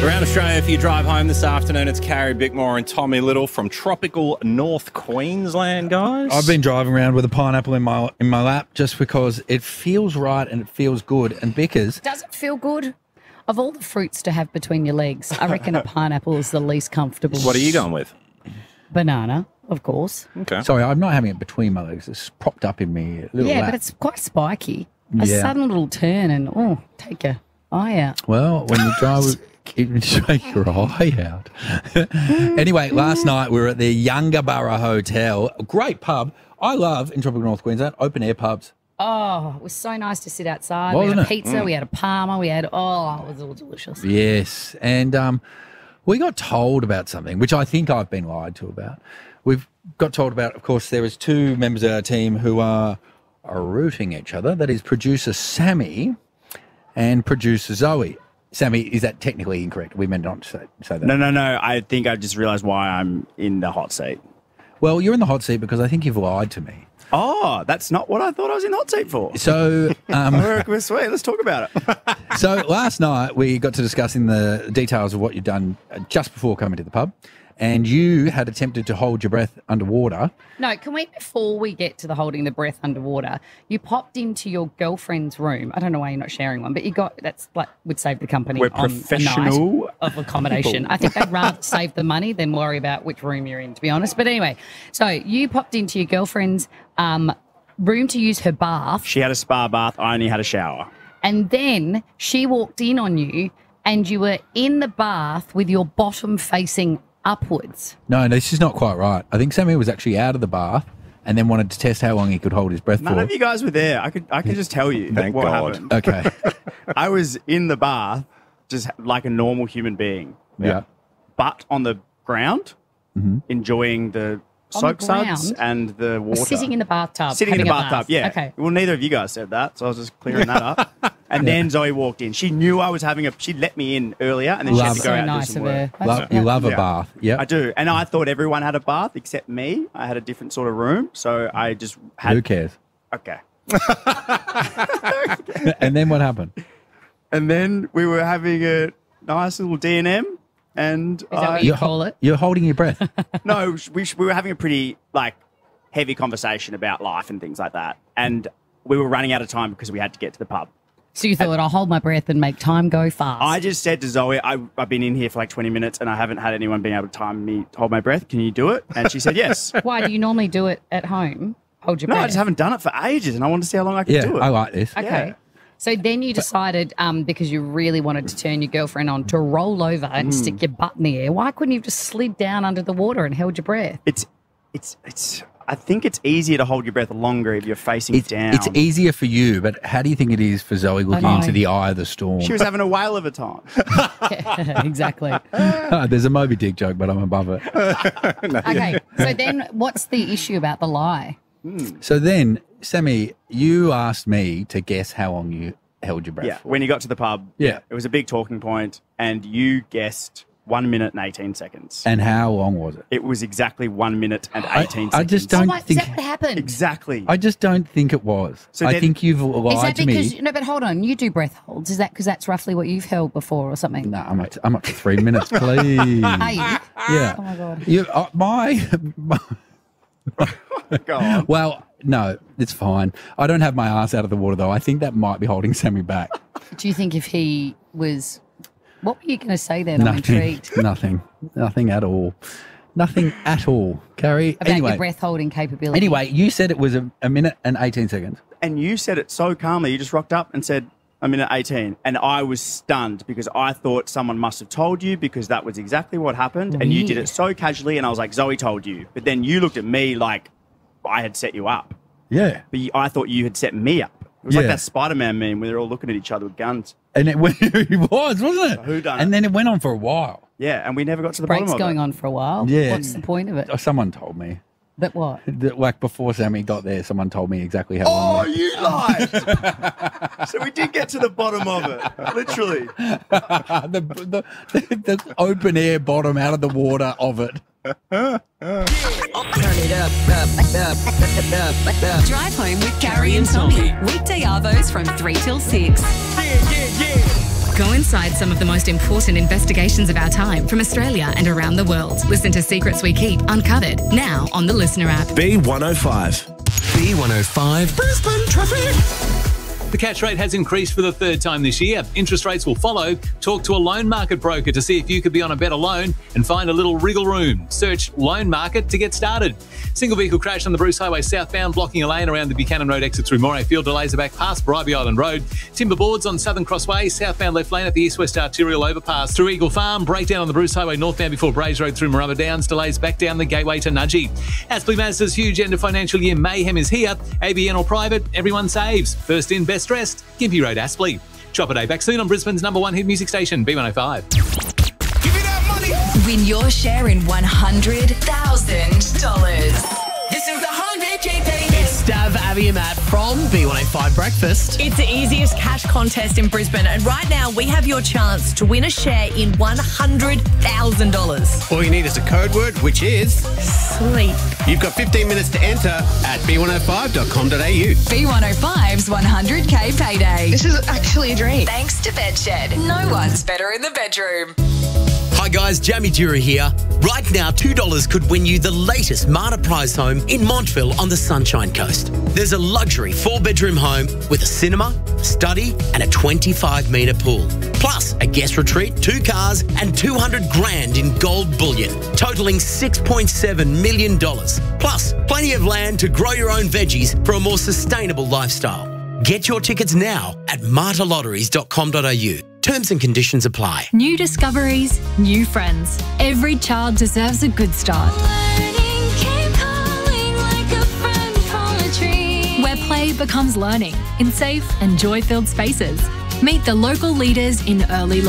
Around Australia, if you drive home this afternoon, it's Carrie Bickmore and Tommy Little from tropical North Queensland, guys. I've been driving around with a pineapple in my lap just because it feels right and it feels good. And Bickers... Does it feel good? Of all the fruits to have between your legs, I reckon a pineapple is the least comfortable. What are you going with? Banana, of course. Okay. Sorry, I'm not having it between my legs. It's propped up in me. Yeah, lap. but it's quite spiky. A Yeah. sudden little turn and, take your eye out. Well, when you drive, it shake your eye out. Anyway, last night we were at the Yungaburra Hotel, a great pub. I love in tropical North Queensland open air pubs. Oh, it was so nice to sit outside. Wasn't we had a it? pizza, we had a parma, it was all delicious. Yes, and we got told about something, which I think I've been lied to about. We've got told about, of course, there is two members of our team who are rooting each other. That is producer Sammy and producer Zoe. Sammy, is that technically incorrect? We meant not to say that. No. I think I just realised why I'm in the hot seat. Well, you're in the hot seat because I think you've lied to me. Oh, that's not what I thought I was in the hot seat for. So, We're sweet. Let's talk about it. so last night we got to discussing the details of what you'd done just before coming to the pub, and you had attempted to hold your breath underwater. No, before we get to the holding the breath underwater, you popped into your girlfriend's room. I don't know why you're not sharing one, but that's like would save the company We're on professional a night of accommodation. I think they'd rather save the money than worry about which room you're in, to be honest. But anyway, so you popped into your girlfriend's room to use her bath. She had a spa bath. I only had a shower. And then she walked in on you and you were in the bath with your bottom facing upwards. No, this is not quite right. I think Sammy was actually out of the bath and then wanted to test how long he could hold his breath None for. of you guys were there. I could just tell you Thank what God. happened. Okay. I was in the bath just like a normal human being. Yeah. Butt on the ground, enjoying the soap suds ground? and the water. Sitting in the bathtub. Sitting in the having a bathtub, bath. yeah. Okay. Well, neither of you guys said that, so I was just clearing that up. And then Zoe walked in. She knew I was she let me in earlier, and then she had to go So out and do nice some of her. work. You love a Yeah. bath. Yeah. I do. And I thought everyone had a bath except me. I had a different sort of room, so I just had... Who cares? Okay. And then what happened? And then we were having a nice little D&M, and Is that what you call it? You're holding your breath. no, we were having a pretty heavy conversation about life and things like that, and we were running out of time because we had to get to the pub. So you thought, I'll hold my breath and make time go fast. I just said to Zoe, I've been in here for like 20 minutes and I haven't had anyone being able to time me to hold my breath. Can you do it? And she said yes. Why, do you normally do it at home? Hold your No, breath? I just haven't done it for ages, and I wanted to see how long I could Yeah, do it. I like this. Okay. Yeah. So then you decided, because you really wanted to turn your girlfriend on, to roll over and stick your butt in the air. Why couldn't you have just slid down under the water and held your breath? It's. I think it's easier to hold your breath longer if you're facing down. It's easier for you, but how do you think it is for Zoe looking know. into the eye of the storm? She was having a whale of a time. Exactly. There's a Moby Dick joke, but I'm above it. Okay. So then what's the issue about the lie? So then, Sammy, you asked me to guess how long you held your breath Yeah, for. when you got to the pub, Yeah. it was a big talking point, and you guessed 1 minute and 18 seconds. And how long was it? It was exactly 1 minute and 18 seconds. I just don't Oh, is think. that what happened? Exactly. I just don't think it was. So I then- think you've Is lied that to because, me. no, but hold on, you do breath holds. Is that because that's roughly what you've held before or something? No, I'm up to 3 minutes, please. Hey, Yeah. oh my God. You, Go on. well, no, it's fine. I don't have my ass out of the water, though. I think that might be holding Sammy back. Do you think if he was, what were you going to say then? I'm intrigued. Nothing at all. Nothing at all, Carrie. About Anyway, your breath holding capability. anyway, you said it was a minute and 18 seconds. And you said it so calmly. You just rocked up and said, 1 minute 18. And I was stunned because I thought someone must have told you, because that was exactly what happened. And you did it so casually. And I was like, Zoe told you. But then you looked at me like I had set you up. Yeah. But I thought you had set me up. It was like Yeah. that Spider-Man meme where they're all looking at each other with guns. And it was, wasn't it? Whodunit. And then it went on for a while. Yeah, and we never got to the Break's bottom of going it. on for a while. Yeah. What's the point of it? Someone told me. That what? Like before Sammy got there, someone told me exactly how long. Oh, you lied! So we did get to the bottom of it, literally. the open air bottom out of the water of it. Turn it up. Drive home with Carrie and Tommy. Weekday arvos from 3 till 6. Go inside some of the most important investigations of our time from Australia and around the world. Listen to Secrets We Keep Uncovered now on the Listener app. B105. B105 Brisbane Traffic. The catch rate has increased for the third time this year. Interest rates will follow. Talk to a loan market broker to see if you could be on a better loan and find a little wriggle room. Search Loan Market to get started. Single vehicle crash on the Bruce Highway southbound, blocking a lane around the Buchanan Road exit through Morayfield. Delays are back past Bribey Island Road. Timber boards on Southern Crossway, southbound left lane at the East-West Arterial overpass. Through Eagle Farm, breakdown on the Bruce Highway northbound before Braes Road through Marumba Downs. Delays back down the gateway to Nudgee. Aspley Mazda's huge end of financial year mayhem is here. ABN or private, everyone saves. First in, best dressed. Gympie Road, Aspley. Chopper Day back soon on Brisbane's #1 hit music station, B105. Give me that money. Win your share in $100,000. This is the 100K payday. It's Stav, Abby and Matt from B105 Breakfast. It's the easiest cash contest in Brisbane, and right now we have your chance to win a share in $100,000. All you need is a code word, which is Sleep. You've got 15 minutes to enter at b105.com.au. B105's 100K payday. This is actually a dream. Thanks to Bedshed. No one's better in the bedroom. Hi guys, Jamie Dura here. Right now, $2 could win you the latest Marta Prize home in Montville on the Sunshine Coast. There's a luxury 4-bedroom home with a cinema, study and a 25-metre pool. Plus a guest retreat, 2 cars and $200,000 in gold bullion, totalling $6.7 million. Plus plenty of land to grow your own veggies for a more sustainable lifestyle. Get your tickets now at martalotteries.com.au. Terms and conditions apply. New discoveries, new friends. Every child deserves a good start. Where play becomes learning in safe and joy-filled spaces. Meet the local leaders in early learning.